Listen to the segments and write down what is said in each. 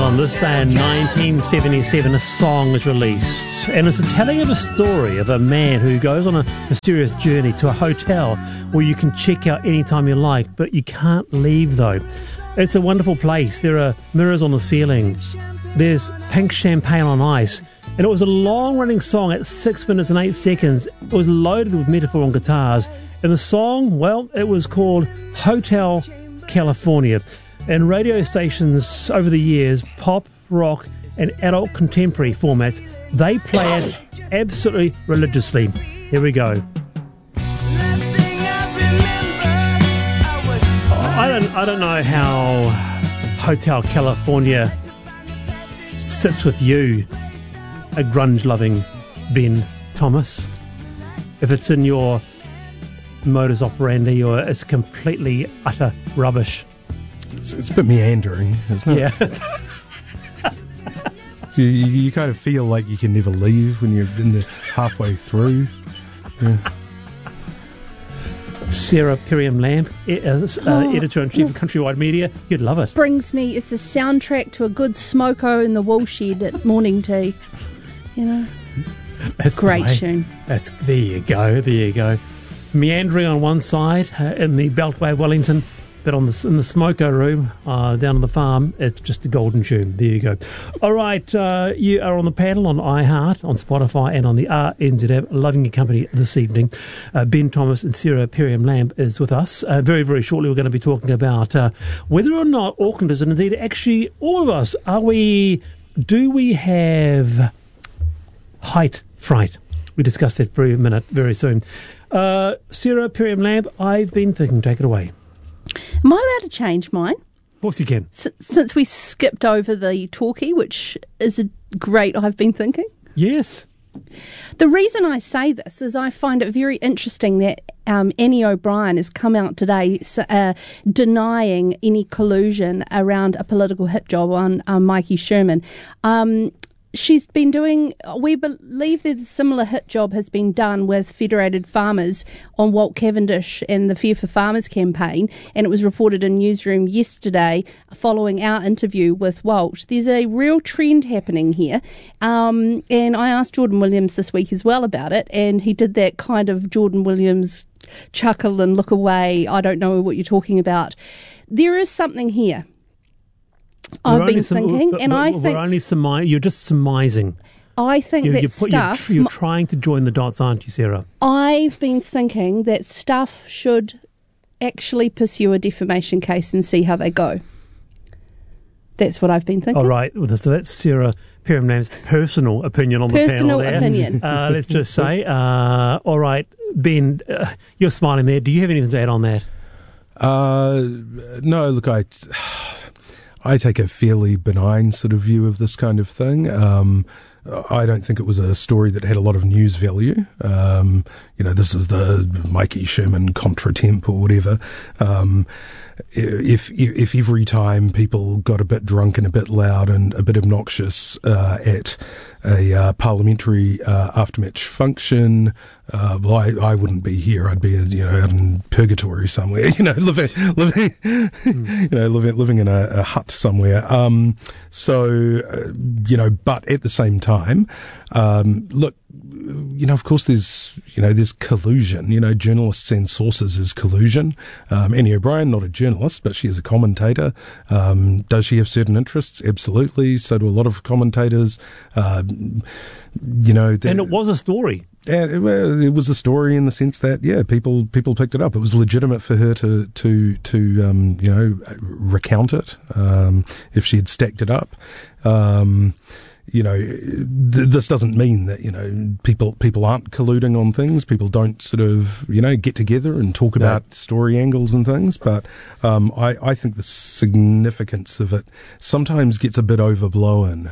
On this day in 1977, a song is released, and it's a telling of a story of a man who goes on a mysterious journey to a hotel where you can check out anytime you like, but you can't leave though. It's a wonderful place. There are mirrors on the ceiling. There's pink champagne on ice. And it was a long-running song at 6 minutes and 8 seconds. It was loaded with metaphor and guitars. And the song, well, it was called Hotel California. And radio stations over the years, pop, rock, and adult contemporary formats, they play it absolutely religiously. Here we go. I don't know how Hotel California sits with you, a grunge-loving Ben Thomas. If it's in your modus operandi or it's completely utter rubbish. It's a bit meandering, isn't it? Yeah. you kind of feel like you can never leave when you're in the halfway through. Yeah. Sarah Perriam-Lamb, editor-in-chief of Countrywide Media. You'd love it. It's a soundtrack to a good smoko in the woolshed at morning tea. You know? That's great tune. There you go. Meandering on one side in the Beltway of Wellington, but in the smoko room down on the farm, it's just a golden tune. There you go. All right, you are on the panel on iHeart, on Spotify, and on the RNZ app. Loving your company this evening. Ben Thomas and Sarah Perriam-Lamb is with us. Very, very shortly, we're going to be talking about whether or not Aucklanders, and indeed actually all of us, do we have height fright? We discuss that for a minute very soon. Sarah Perriam-Lamb, I've been thinking, take it away. Am I allowed to change mine? Of course you can. Since we skipped over the talkie, which is a great I've been thinking. Yes. The reason I say this is I find it very interesting that Annie O'Brien has come out today denying any collusion around a political hit job on Mikey Sherman. She's been doing, we believe that a similar hit job has been done with Federated Farmers on Walt Cavendish and the Fear for Farmers campaign, and it was reported in Newsroom yesterday following our interview with Walt. There's a real trend happening here, and I asked Jordan Williams this week as well about it, and he did that kind of Jordan Williams chuckle and look away, I don't know what you're talking about. There is something here. I've been thinking, and I think you're just surmising. I think you're trying to join the dots, aren't you, Sarah? I've been thinking that Stuff should actually pursue a defamation case and see how they go. That's what I've been thinking. All right, so that's Sarah Perriam-Lamb's personal opinion on the panel there. Personal opinion. Let's just say, all right, Ben, you're smiling there. Do you have anything to add on that? No, look, I take a fairly benign sort of view of this kind of thing. I don't think it was a story that had a lot of news value. This is the Mikey Sherman contra temp or whatever. If every time people got a bit drunk and a bit loud and a bit obnoxious at a parliamentary aftermatch function, I wouldn't be here. I'd be out in purgatory somewhere. Living in a hut somewhere. But at the same time, look. Of course, there's collusion. Journalists and sources is collusion. Annie O'Brien, not a journalist, but she is a commentator. Does she have certain interests? Absolutely. So do a lot of commentators. And it was a story. It was a story in the sense that people picked it up. It was legitimate for her to recount it if she had stacked it up. This doesn't mean that, people aren't colluding on things. People don't sort of, get together and talk about story angles and things. But I think the significance of it sometimes gets a bit overblown.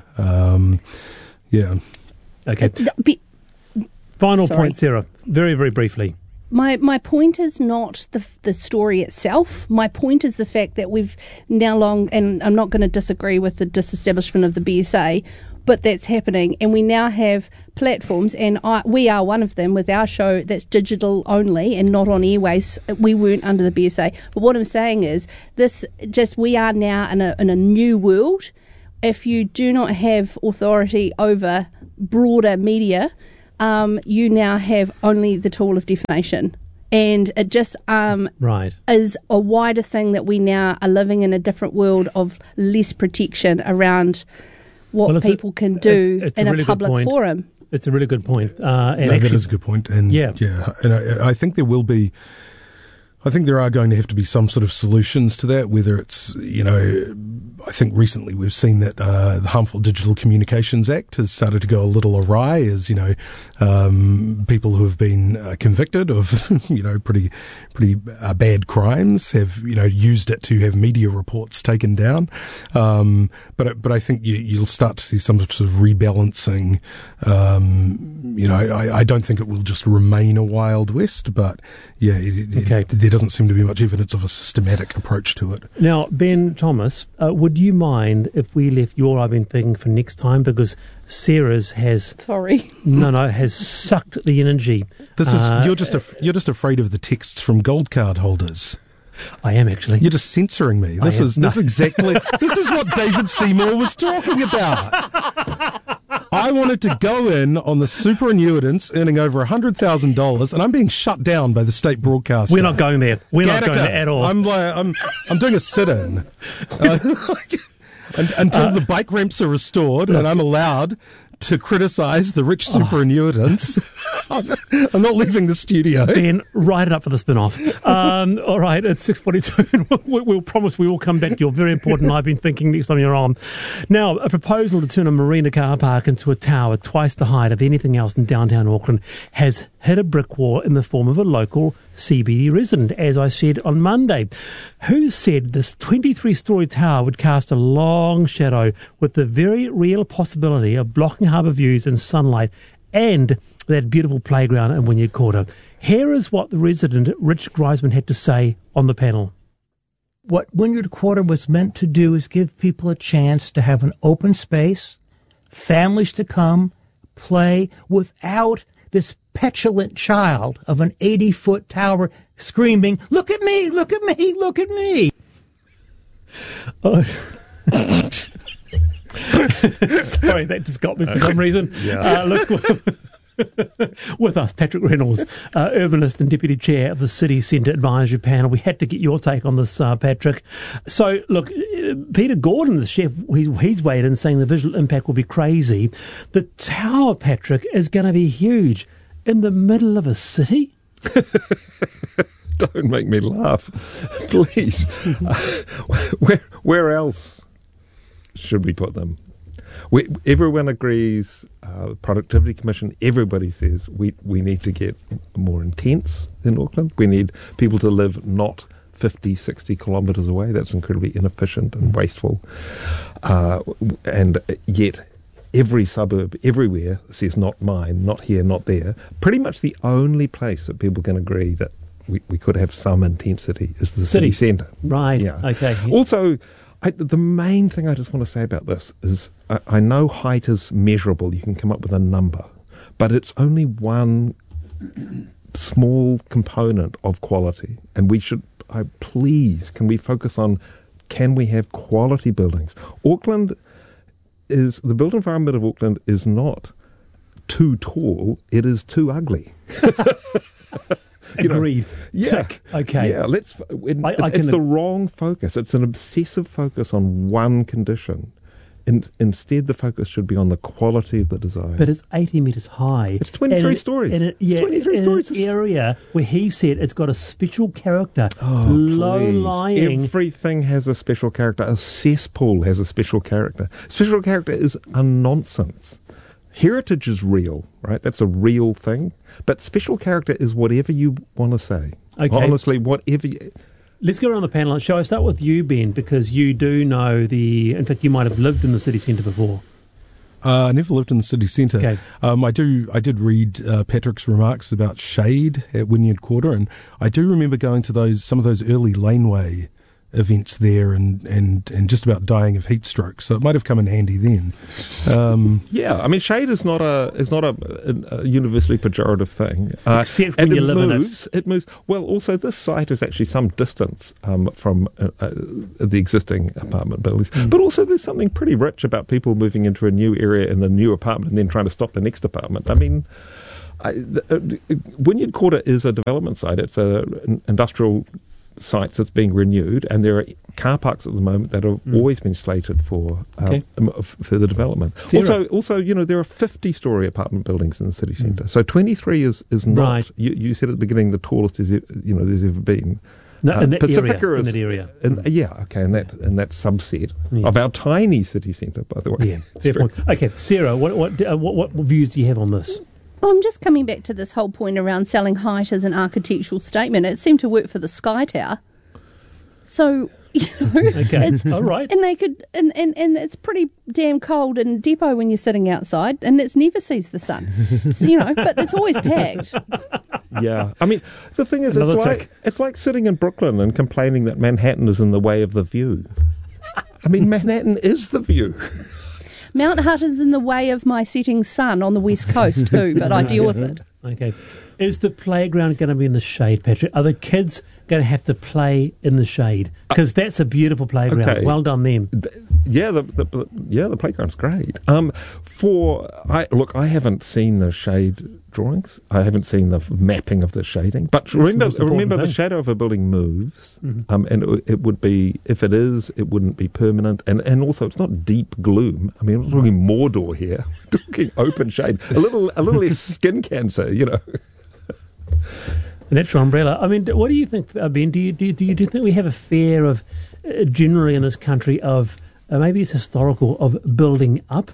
Okay. Final point, Sarah. Very, very briefly. My point is not the story itself. My point is the fact that we've now long, and I'm not going to disagree with the disestablishment of the BSA, but that's happening, and we now have platforms, and we are one of them with our show that's digital only and not on airways. We weren't under the BSA, but what I'm saying is we are now in a new world if you do not have authority over broader media, you now have only the tool of defamation. And it just is a wider thing that we now are living in a different world of less protection around what people can do in a public forum. It's a really good point. That is a good point. And and I think there will be. I think there are going to have to be some sort of solutions to that, whether it's, I think recently we've seen that the Harmful Digital Communications Act has started to go a little awry as, people who have been convicted of, pretty bad crimes have, used it to have media reports taken down. But I think you'll start to see some sort of rebalancing. I don't think it will just remain a Wild West, but there doesn't seem to be much evidence of a systematic approach to it. Now, Ben Thomas, would you mind if we left your I've Been Thinking for next time, because Sarah's has has sucked the energy. This is you're just afraid of the texts from gold card holders. I am actually. You're just censoring me. This is what David Seymour was talking about. I wanted to go in on the superannuitants earning over $100,000, and I'm being shut down by the state broadcaster. We're not going there. We're not going there at all. I'm doing a sit-in until the bike ramps are restored, and I'm allowed to criticise the rich superannuitants. I'm not leaving the studio. Ben, write it up for the spin-off. All right, it's 6:42. We'll promise we will come back to your very important I've Been Thinking next time you're on. Now, a proposal to turn a marina car park into a tower twice the height of anything else in downtown Auckland has hit a brick wall in the form of a local CBD resident, as I said on Monday, who said this 23-storey tower would cast a long shadow with the very real possibility of blocking harbour views and sunlight and that beautiful playground in Wynyard Quarter. Here is what the resident, Rich Griesman, had to say on the panel. What Wynyard Quarter was meant to do is give people a chance to have an open space, families to come, play, without this petulant child of an 80-foot tower screaming, "Look at me, look at me, look at me." Sorry, that just got me for some reason. With us, Patrick Reynolds, urbanist and deputy chair of the City Centre Advisory Panel. We had to get your take on this, Patrick. So, look, Peter Gordon, the chef, he's weighed in saying the visual impact will be crazy. The tower, Patrick, is going to be huge in the middle of a city. Don't make me laugh, please. Where else should we put them? Everyone agrees, Productivity Commission, everybody says we need to get more intense in Auckland. We need people to live not 50, 60 kilometres away. That's incredibly inefficient and wasteful. And yet every suburb, everywhere, says not mine, not here, not there. Pretty much the only place that people can agree that we could have some intensity is the city centre. Right, okay. Also, the main thing I just want to say about this is I know height is measurable. You can come up with a number. But it's only one small component of quality. And we should, please, can we focus on, can we have quality buildings? The built environment of Auckland is not too tall. It is too ugly. Agreed. Tick. Okay. Yeah, it's the wrong focus. It's an obsessive focus on one condition. Instead, the focus should be on the quality of the design. But it's 80 metres high. It's 23 stories. It's 23 stories. An area where he said it's got a special character. Low-lying. Everything has a special character. A cesspool has a special character. Special character is a nonsense. Heritage is real, right? That's a real thing. But special character is whatever you want to say. Okay. Honestly, whatever Let's go around the panel. Shall I start with you, Ben, because you do know in fact, you might have lived in the city centre before. I never lived in the city centre. Okay. I did read Patrick's remarks about shade at Wynyard Quarter, and I do remember going to some of those early laneway events there and just about dying of heat stroke. So it might have come in handy then. Yeah, I mean, shade is not a universally pejorative thing. Except when you live in it. It moves. Well, also this site is actually some distance from the existing apartment buildings. But also there's something pretty rich about people moving into a new area in a new apartment and then trying to stop the next apartment. I mean, Wynyard Quarter is a development site. It's an industrial site that's being renewed, and there are car parks at the moment that have always been slated for further development. Also, there are 50-storey apartment buildings in the city centre. So 23 is not. Right. You said at the beginning the tallest there's ever been. No, in that Pacifica area. is in that area. In that subset of our tiny city centre, by the way. Yeah, fair point. Okay, Sarah, what views do you have on this? Well, I'm just coming back to this whole point around selling height as an architectural statement. It seemed to work for the Sky Tower. So, okay, it's all right. And they could, and it's pretty damn cold in Depot when you're sitting outside, and it never sees the sun. So, but it's always packed. Yeah, I mean, the thing is, it's like sitting in Brooklyn and complaining that Manhattan is in the way of the view. I mean, Manhattan is the view. Mount Hutt is in the way of my setting sun on the west coast too, but I deal with it. Okay. Is the playground going to be in the shade, Patrick? Are the kids going to have to play in the shade? Because that's a beautiful playground. Okay. Well done, them. The playground's great. I haven't seen the shade drawings. I haven't seen the mapping of the shading. But remember, the shadow of a building moves, and it would be, if it is, it wouldn't be permanent, and also it's not deep gloom. I mean, we're talking Mordor here. We're talking open shade, a little less skin cancer, And that's your umbrella. I mean, what do you think, Ben? Do you think we have a fear of, generally in this country, of maybe it's historical, of building up?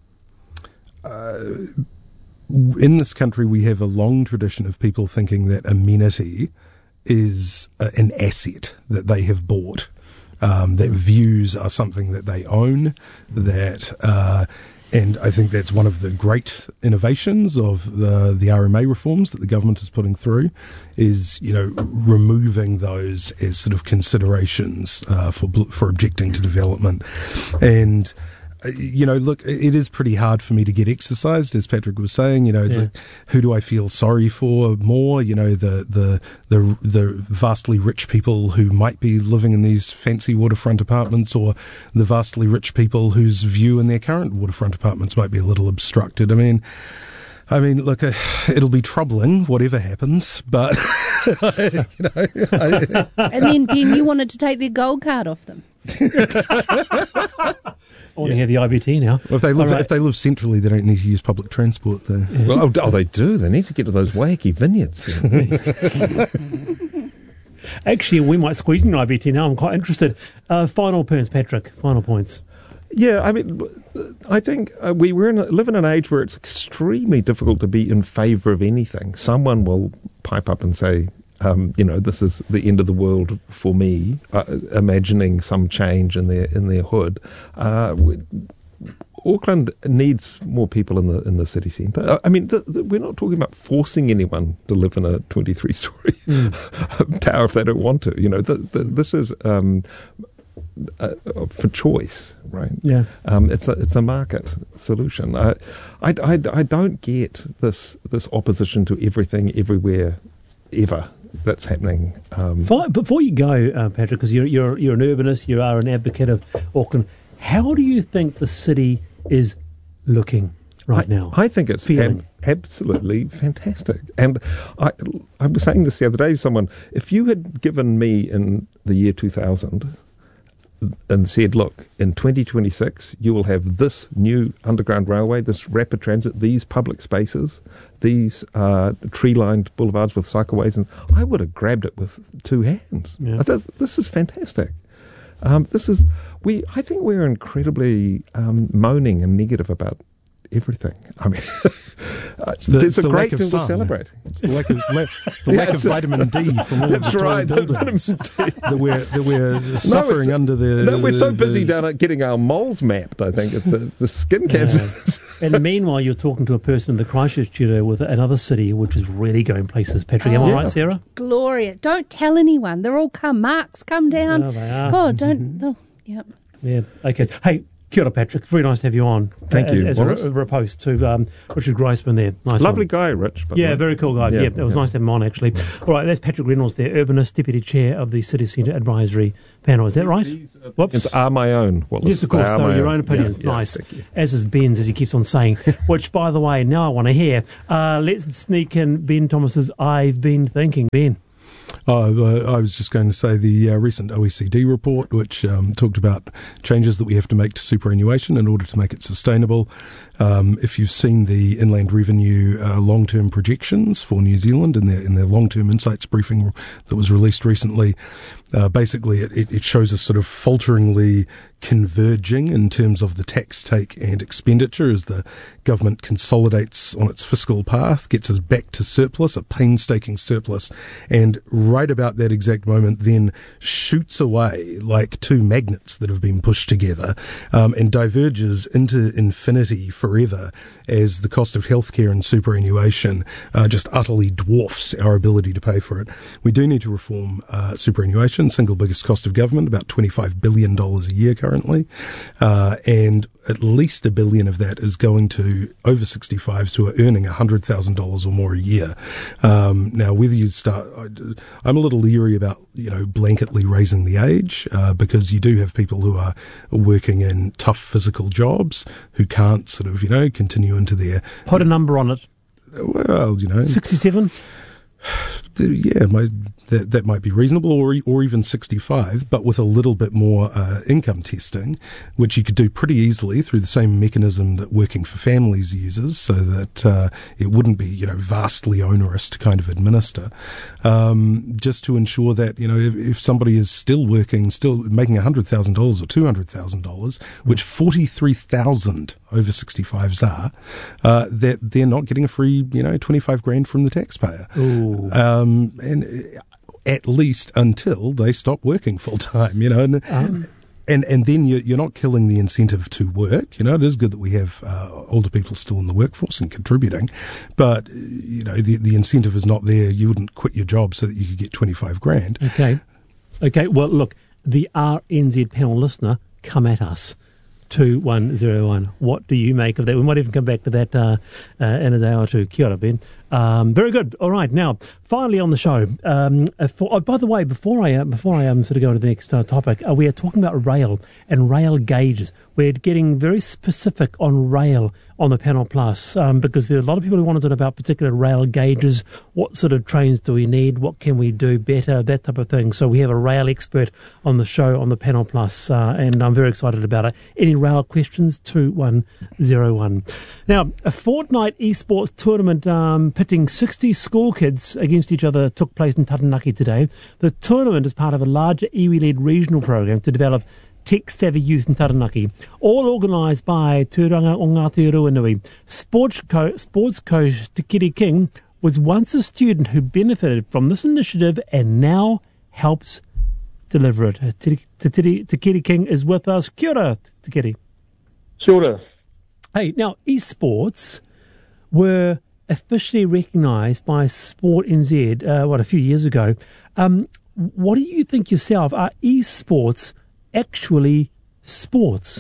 In this country, we have a long tradition of people thinking that amenity is an asset that they have bought, that views are something that they own, and I think that's one of the great innovations of the RMA reforms that the government is putting through, is removing those as sort of considerations for objecting to development. And look, it is pretty hard for me to get exercised, as Patrick was saying. Who do I feel sorry for more? The vastly rich people who might be living in these fancy waterfront apartments, or the vastly rich people whose view in their current waterfront apartments might be a little obstructed. I mean, look, it'll be troubling, whatever happens, but And then Ben, you wanted to take their gold card off them. I want to have the IBT now. Well, if they live centrally, they don't need to use public transport there. Yeah. Well, they do. They need to get to those wacky vineyards. Actually, we might squeeze in IBT now. I'm quite interested. Final points, Patrick. Final points. Yeah, I mean, I think we live in an age where it's extremely difficult to be in favour of anything. Someone will pipe up and say, this is the end of the world for me, imagining some change in their hood. Auckland needs more people in the city centre. I mean, we're not talking about forcing anyone to live in a 23-storey tower if they don't want to. This is for choice, right? Yeah. It's a market solution. I don't get this opposition to everything, everywhere, ever. That's happening. Before you go, Patrick, because you're an urbanist, you are an advocate of Auckland. How do you think the city is looking right now? I think it's absolutely fantastic. And I was saying this the other day to someone. If you had given me in the year 2000 and said, look, in 2026 you will have this new underground railway, this rapid transit, these public spaces, these tree-lined boulevards with cycleways, and I would have grabbed it with two hands. Yeah. This is fantastic. I think we're incredibly moaning and negative about everything. I mean, there's a the great lack of thing to sun. celebrate. It's the lack of vitamin D from all of the That's tall right, the buildings vitamin D. that we're suffering under the. No, we're so busy down at getting our moles mapped. I think it's the skin cancer. And meanwhile, you're talking to a person in the Christchurch studio with another city which is really going places. Patrick, am I right, Sarah? Gloria, don't tell anyone. They're all come. Mark's come down. Oh, they are. Oh, don't. Oh, yep. Yeah. Okay. Hey, kia ora, Patrick. Very nice to have you on. Thank you, As Wallace. a riposte to Richard Grossman there. Nice Lovely one. guy, Rich. by the Yeah, way. very cool guy. Yeah, it was nice to have him on, actually. All right, that's Patrick Reynolds there, Urbanist, Deputy Chair of the City Centre Advisory Panel. Is that right? Whoops. Are my own. Wallace. Yes, of course. They are They're my your own opinions. Yeah, Nice. thank you. As is Ben's, as he keeps on saying. Which, by the way, now I want to hear. Let's sneak in Ben Thomas's I've Been Thinking. Ben. I was just going to say the recent OECD report, which talked about changes that we have to make to superannuation in order to make it sustainable. If you've seen the Inland Revenue long-term projections for New Zealand in their long-term insights briefing that was released recently, basically it shows us sort of falteringly converging in terms of the tax take and expenditure as the government consolidates on its fiscal path, gets us back to surplus, a painstaking surplus, and right about that exact moment then shoots away like two magnets that have been pushed together and diverges into infinity forever as the cost of healthcare and superannuation just utterly dwarfs our ability to pay for it. We do need to reform superannuation, single biggest cost of government, about $25 billion a year currently, and at least $1 billion of that is going to over 65s who are earning $100,000 or more a year. Now, whether you start, I'm a little leery about, blanketly raising the age, because you do have people who are working in tough physical jobs who can't sort of, continue into their. Put a number on it. Well, 67? Yeah, that might be reasonable, or even 65, but with a little bit more income testing, which you could do pretty easily through the same mechanism that Working for Families uses, so that it wouldn't be vastly onerous to kind of administer, just to ensure that if somebody is still working, still making $100,000 or $200,000, which 43,000 over 65s are, that they're not getting a free 25 grand from the taxpayer. Ooh. And at least until they stop working full time, and then you're not killing the incentive to work. It is good that we have older people still in the workforce and contributing, but the incentive is not there. You wouldn't quit your job so that you could get 25 grand. Okay. Well, look, the RNZ panel listener, come at us. 2101. What do you make of that? We might even come back to that in a day or two. Kia ora, Ben. Very good. All right. Now, finally on the show. By the way, before I sort of go into the next topic, we are talking about rail and rail gauges. We're getting very specific on rail on the Panel Plus because there are a lot of people who want to know about particular rail gauges. What sort of trains do we need? What can we do better? That type of thing. So we have a rail expert on the show on the Panel Plus, and I'm very excited about it. Any rail questions? 2101. Now, a fortnight esports tournament pitting 60 school kids against each other took place in Taranaki today. The tournament is part of a larger iwi-led regional program to develop tech-savvy youth in Taranaki, all organised by Tūranga o Ngāti Ruanui. Sports coach Te Kiri King was once a student who benefited from this initiative and now helps deliver it. Te Kiri King is with us. Kia ora, Te Kiri. Kia ora. Hey, now, esports were officially recognised by Sport NZ, a few years ago. What do you think yourself? Are esports actually sports?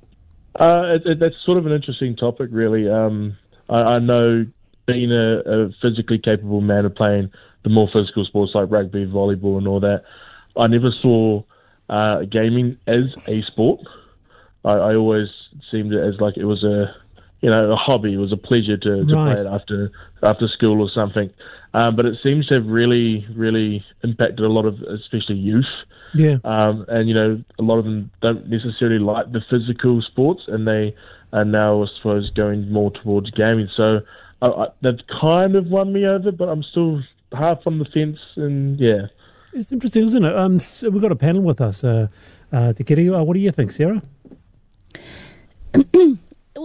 That's sort of an interesting topic, really. I know being a physically capable man of playing the more physical sports like rugby, volleyball and all that, I never saw gaming as a sport. I always seemed as like it was a hobby. It was a pleasure to Right. play it after school or something. But it seems to have really, really impacted a lot of, especially youth. Yeah. And a lot of them don't necessarily like the physical sports, and they are now, I suppose, going more towards gaming. So that's kind of won me over, but I'm still half on the fence, and yeah. It's interesting, isn't it? So we've got a panel with us. Te Kiri, what do you think, Sarah? When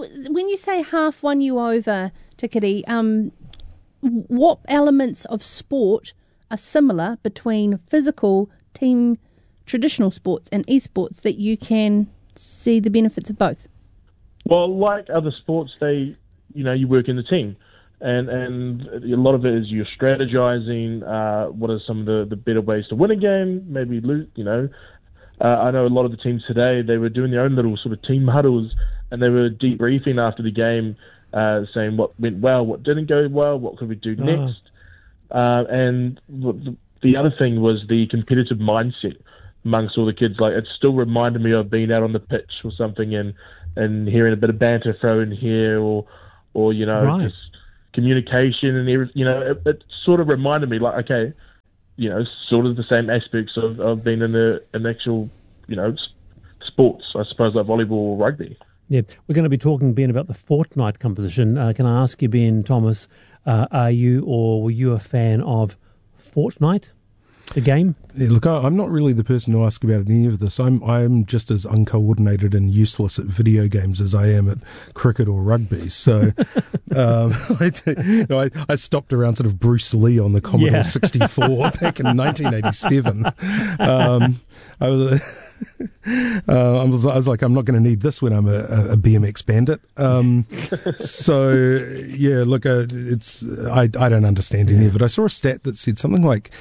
when you say half won you over, Tikiri, what elements of sport are similar between physical, team, traditional sports and esports that you can see the benefits of both? Well, like other sports, you work in the team. And a lot of it is you're strategizing. What are some of the better ways to win a game? Maybe lose. I know a lot of the teams today, they were doing their own little sort of team huddles, and they were debriefing after the game, saying what went well, what didn't go well, what could we do next. And the other thing was the competitive mindset amongst all the kids. Like, it still reminded me of being out on the pitch or something and hearing a bit of banter thrown in here, or Right. just communication and everything. It sort of reminded me, like, okay, sort of the same aspects of being in an actual, sports, I suppose, like volleyball or rugby. Yeah, we're going to be talking, Ben, about the Fortnite competition. Can I ask you, Ben Thomas, were you a fan of Fortnite, the game? Yeah, look, I'm not really the person to ask about any of this. I'm just as uncoordinated and useless at video games as I am at cricket or rugby. So I stopped around sort of Bruce Lee on the Commodore 64 back in 1987. I was like, I'm not going to need this when I'm a BMX bandit. So yeah, look, I don't understand any of it. I saw a stat that said something like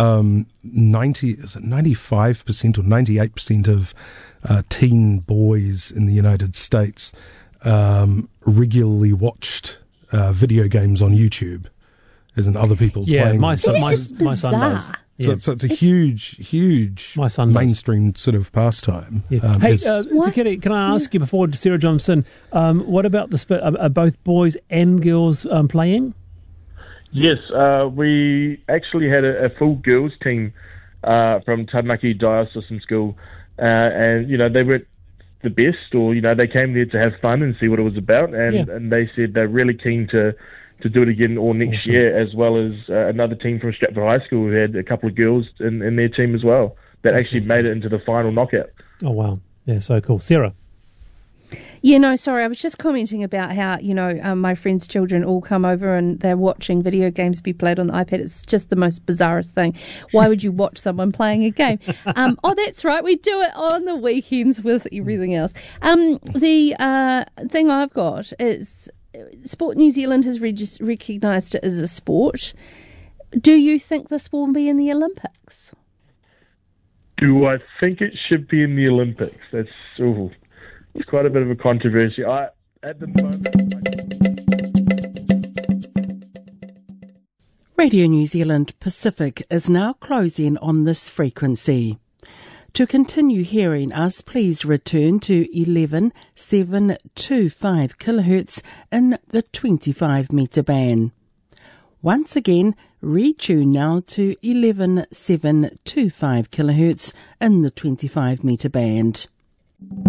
95% or 98% of teen boys in the United States regularly watched video games on YouTube, as in other people playing. My son This is does. So Yeah. it's a huge My son does. mainstream sort of pastime. Hey, Tikiri, can I ask you before Sarah Johnson, what about the split? Are both boys and girls playing? Yes, we actually had a full girls team from Taranaki Diocesan School, and they weren't the best, or they came there to have fun and see what it was about, and they said they're really keen to do it again all next year, as well as another team from Stratford High School who had a couple of girls in their team as well that actually made it into the final knockout. Oh, wow. Yeah, so cool. Sarah? Yeah, no, sorry. I was just commenting about how, my friends' children all come over and they're watching video games be played on the iPad. It's just the most bizarrest thing. Why would you watch someone playing a game? Oh, that's right. We do it on the weekends with everything else. The thing I've got is Sport New Zealand has recognised it as a sport. Do you think this will be in the Olympics? Do I think it should be in the Olympics? It's quite a bit of a controversy. At the moment, Radio New Zealand Pacific is now closing on this frequency. To continue hearing us, please return to 11,725 kHz in the 25 metre band. Once again, retune now to 11,725 kHz in the 25 metre band.